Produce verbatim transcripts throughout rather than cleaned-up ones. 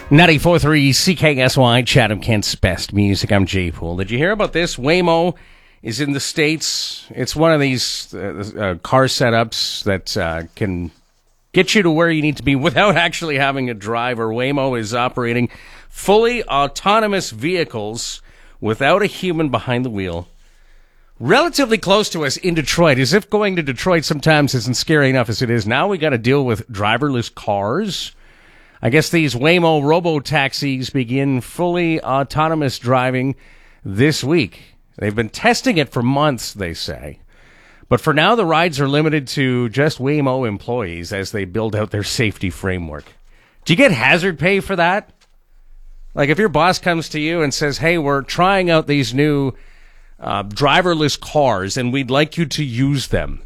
ninety-four point three C K S Y, Chatham, Kent's best music. I'm Jay Poole. Did you hear about this? Waymo is in the States. It's one of these uh, uh, car setups that uh, can get you to where you need to be without actually having a driver. Waymo is operating fully autonomous vehicles without a human behind the wheel, relatively close to us in Detroit. As if going to Detroit sometimes isn't scary enough as it is now, we got to deal with driverless cars. I guess these Waymo robo-taxis begin fully autonomous driving this week. They've been testing it for months, they say. But for now, the rides are limited to just Waymo employees as they build out their safety framework. Do you get hazard pay for that? Like if your boss comes to you and says, hey, we're trying out these new uh, driverless cars and we'd like you to use them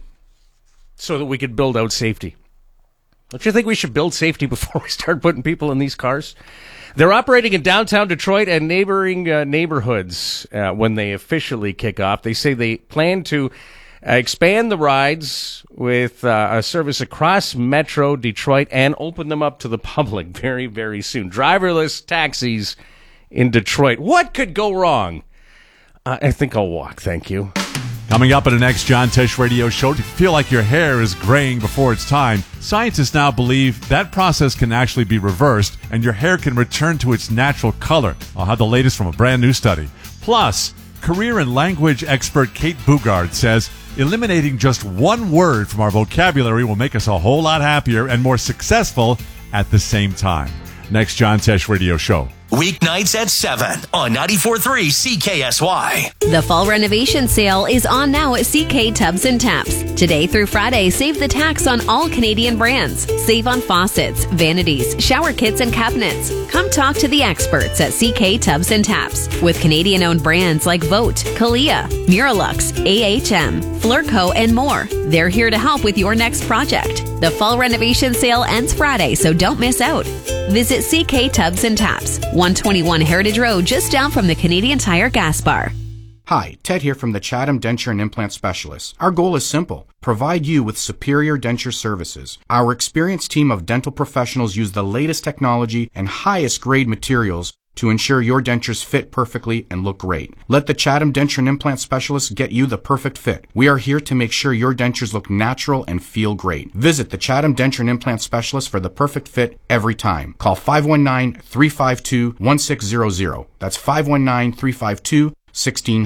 so that we could build out safety. Don't you think we should build safety before we start putting people in these cars? They're operating in downtown Detroit and neighboring uh, neighborhoods uh, when they officially kick off. They say they plan to uh, expand the rides with uh, a service across Metro Detroit and open them up to the public very, very soon. Driverless taxis in Detroit. What could go wrong? Uh, I think I'll walk, thank you. Coming up in the next John Tesh radio show, do you feel like your hair is graying before its time? Scientists now believe that process can actually be reversed and your hair can return to its natural color. I'll have the latest from a brand new study. Plus, career and language expert Kate Bugard says eliminating just one word from our vocabulary will make us a whole lot happier and more successful at the same time. Next John Tesh radio show. Weeknights at seven on ninety-four point three C K S Y. The fall renovation sale is on now at C K Tubs and Taps. Today through Friday, save the tax on all Canadian brands. Save on faucets, vanities, shower kits, and cabinets. Come talk to the experts at C K Tubs and Taps. With Canadian-owned brands like Vote, Kalia, Miralux, A H M, Flurco, and more. They're here to help with your next project. The fall renovation sale ends Friday, so don't miss out. Visit C K Tubs and Taps, one twenty-one Heritage Road, just down from the Canadian Tire gas bar. Hi, Ted here from the Chatham Denture and Implant Specialists. Our goal is simple. Provide you with superior denture services. Our experienced team of dental professionals use the latest technology and highest grade materials to ensure your dentures fit perfectly and look great. Let the Chatham Denture and Implant Specialists get you the perfect fit. We are here to make sure your dentures look natural and feel great. Visit the Chatham Denture and Implant Specialists for the perfect fit every time. Call five one nine, three five two, one six zero zero. That's five one nine, three five two, one six zero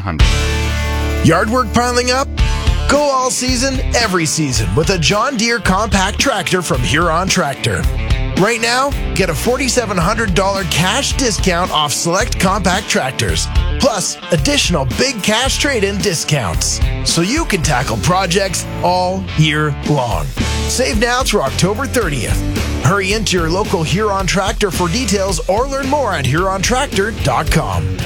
zero. Yard work piling up? Go all season, every season with a John Deere compact tractor from Huron Tractor. Right now, get a four thousand seven hundred dollars cash discount off select compact tractors, plus additional big cash trade-in discounts, so you can tackle projects all year long. Save now through October thirtieth. Hurry into your local Huron Tractor for details or learn more at huron tractor dot com.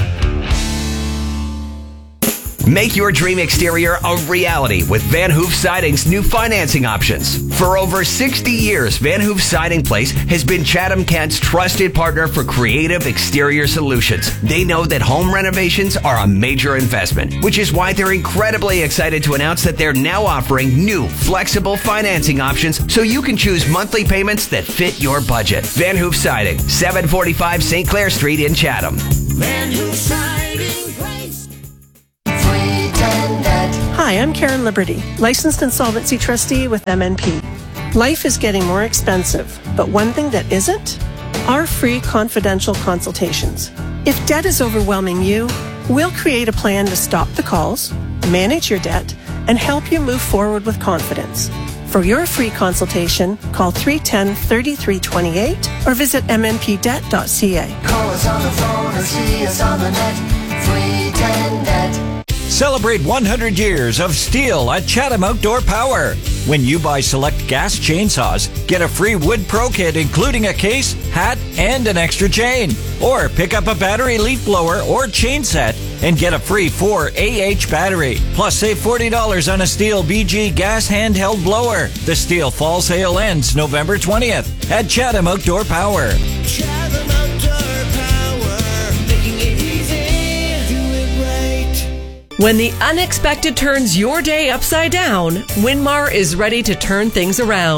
Make your dream exterior a reality with Van Hoof Siding's new financing options. For over sixty years, Van Hoof Siding Place has been Chatham Kent's trusted partner for creative exterior solutions. They know that home renovations are a major investment, which is why they're incredibly excited to announce that they're now offering new flexible financing options so you can choose monthly payments that fit your budget. Van Hoof Siding, seven forty-five Saint Clair Street in Chatham. Van Hoof Siding Place. Hi, I'm Karen Liberty, licensed insolvency trustee with M N P. Life is getting more expensive, but one thing that isn't? Our free confidential consultations. If debt is overwhelming you, we'll create a plan to stop the calls, manage your debt, and help you move forward with confidence. For your free consultation, call three one zero, three three two eight or visit m n p debt dot c a. Call us on the phone or see us on the net. three one zero net. Celebrate one hundred years of Stihl at Chatham Outdoor Power. When you buy select gas chainsaws, get a free Wood Pro kit including a case, hat, and an extra chain. Or pick up a battery leaf blower or chain set and get a free four A H battery. Plus save forty dollars on a Stihl B G gas handheld blower. The Stihl fall sale ends November twentieth at Chatham Outdoor Power. Chatham Outdoor Power. Making it easy. Do it right. When the unexpected turns your day upside down, Winmar is ready to turn things around.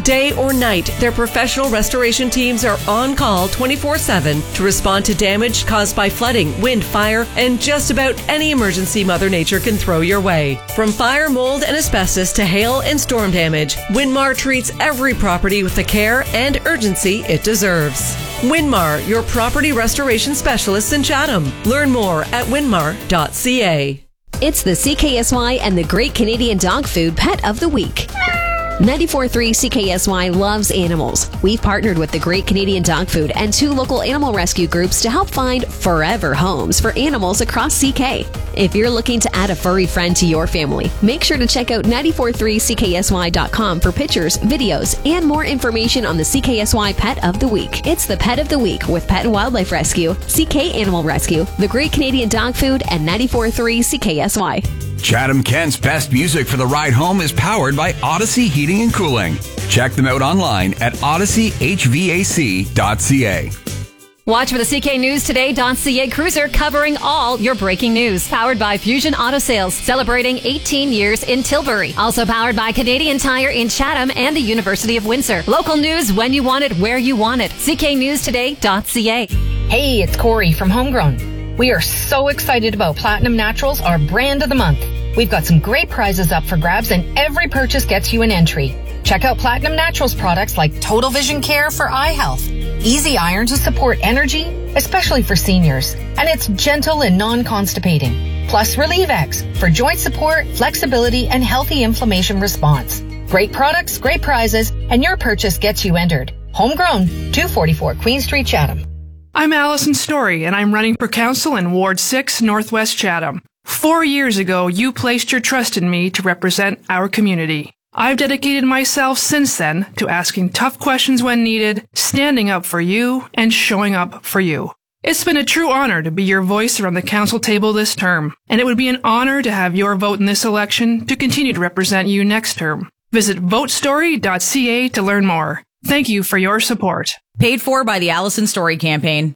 Day or night, their professional restoration teams are on call twenty-four seven to respond to damage caused by flooding, wind, fire, and just about any emergency Mother Nature can throw your way. From fire, mold, and asbestos to hail and storm damage, Winmar treats every property with the care and urgency it deserves. Winmar, your property restoration specialists in Chatham. Learn more at winmar dot c a. It's the C K S Y and the Great Canadian Dog Food Pet of the Week. ninety-four point three C K S Y loves animals. We've partnered with the Great Canadian Dog Food and two local animal rescue groups to help find forever homes for animals across C K. If you're looking to add a furry friend to your family, make sure to check out ninety-four point three C K S Y dot com for pictures, videos, and more information on the C K S Y Pet of the Week. It's the Pet of the Week with Pet and Wildlife Rescue, C K Animal Rescue, the Great Canadian Dog Food, and ninety-four point three C K S Y. Chatham-Kent's best music for the ride home is powered by Odyssey Heating and Cooling. Check them out online at odyssey h v a c dot c a. Watch for the C K News Today .ca cruiser covering all your breaking news. Powered by Fusion Auto Sales, celebrating eighteen years in Tilbury. Also powered by Canadian Tire in Chatham and the University of Windsor. Local news when you want it, where you want it. c k news today dot c a. Hey, it's Corey from Homegrown. We are so excited about Platinum Naturals, our brand of the month. We've got some great prizes up for grabs, and every purchase gets you an entry. Check out Platinum Naturals products like Total Vision Care for eye health, Easy Iron to support energy, especially for seniors, and it's gentle and non-constipating. Plus Relieve X for joint support, flexibility, and healthy inflammation response. Great products, great prizes, and your purchase gets you entered. Homegrown, two forty-four Queen Street, Chatham. I'm Allison Story, and I'm running for council in Ward six, Northwest Chatham. Four years ago, you placed your trust in me to represent our community. I've dedicated myself since then to asking tough questions when needed, standing up for you, and showing up for you. It's been a true honor to be your voice around the council table this term, and it would be an honor to have your vote in this election to continue to represent you next term. Visit vote story dot c a to learn more. Thank you for your support. Paid for by the Allison Story campaign.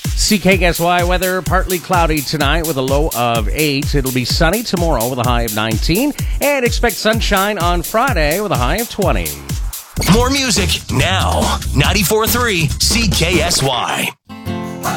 C K S Y weather, partly cloudy tonight with a low of eight. It'll be sunny tomorrow with a high of nineteen. And expect sunshine on Friday with a high of twenty. More music now. ninety-four point three C K S Y.